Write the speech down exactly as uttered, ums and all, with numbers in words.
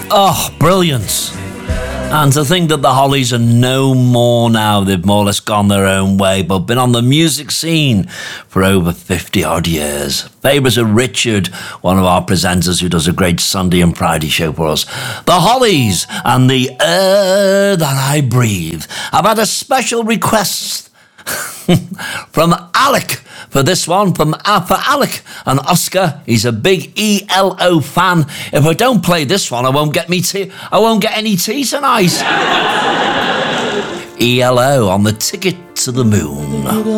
Oh, brilliant. And to think that the Hollies are no more now. They've more or less gone their own way, but been on the music scene for over fifty odd years. Favourites of Richard, one of our presenters who does a great Sunday and Friday show for us. The Hollies and the Air That I Breathe. I've had a special request from Alec for this one, from uh, for Alec and Oscar. He's a big E L O fan. If I don't play this one, I won't get me tea. I won't get any tea tonight. E L O on the Ticket to the Moon.